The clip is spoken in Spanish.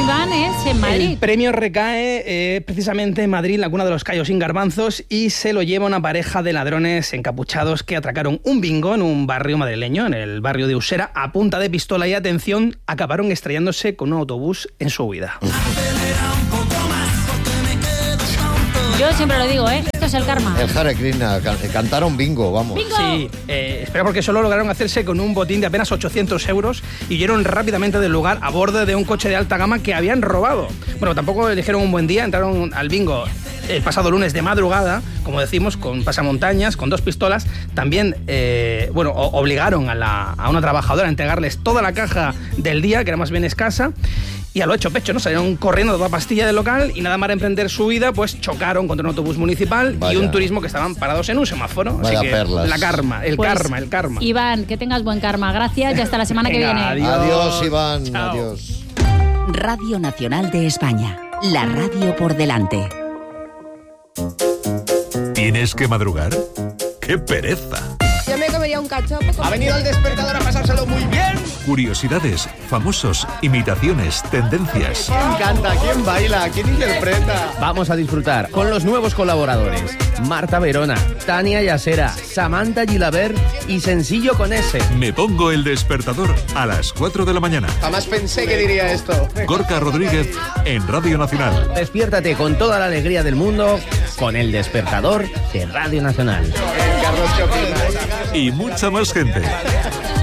Iván, es en Madrid. El premio recae precisamente en Madrid, la cuna de los callos sin garbanzos, y se lo lleva una pareja de ladrones encapuchados que atracaron un bingo en un barrio madrileño, en el barrio de Usera, a punta de pistola y, atención, acabaron estrellándose con un autobús en su huida. Yo siempre lo digo, esto es el karma. El Hare Krishna, cantaron bingo, vamos. ¡Bingo! Sí, espera, porque solo lograron hacerse con un botín de apenas 800 euros y huyeron rápidamente del lugar a bordo de un coche de alta gama que habían robado. Bueno, tampoco eligieron un buen día, entraron al bingo el pasado lunes de madrugada, como decimos, con pasamontañas, con 2 pistolas. También, obligaron a una trabajadora a entregarles toda la caja del día, que era más bien escasa. Y a lo hecho pecho, ¿no? Salieron corriendo toda pastilla del local y nada más emprender su huida, pues chocaron contra un autobús municipal. Vaya. Y un turismo que estaban parados en un semáforo. Vaya así que perlas. El karma. Iván, que tengas buen karma. Gracias y hasta la semana que viene. Adiós, Iván. Chao. Adiós. Radio Nacional de España. La radio por delante. ¿Tienes que madrugar? ¡Qué pereza! Yo me comería un cachopo. Ha venido el despertador a pasárselo muy bien. Curiosidades, famosos, imitaciones, tendencias. ¿Quién canta? ¿Quién baila? ¿Quién interpreta? Vamos a disfrutar con los nuevos colaboradores: Marta Verona, Tania Yasera, Samantha Gilabert y Sencillo con S. Me pongo el despertador a las 4 de la mañana. Jamás pensé que diría esto. Gorka Rodríguez en Radio Nacional. Despiértate con toda la alegría del mundo con el despertador de Radio Nacional. Carlos, ¿qué opinas? Y mucha más gente.